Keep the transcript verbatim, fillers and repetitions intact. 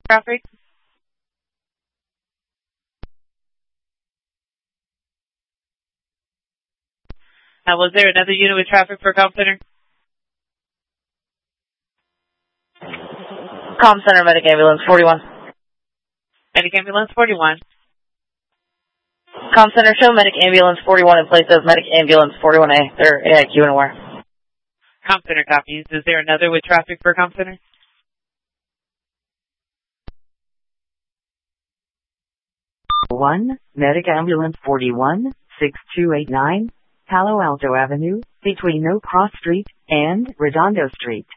Traffic? Uh, was there another unit with traffic for Comm Center? Comm Center, Medic Ambulance forty-one. Medic Ambulance forty-one. Comm Center, show Medic Ambulance forty-one in place of Medic Ambulance forty-one A. They're A I Q and aware. Comm Center copies. Is there another with traffic for Comm Center? one, Medic Ambulance forty-one, six two eight nine, Palo Alto Avenue, between No Cross Street and Redondo Street.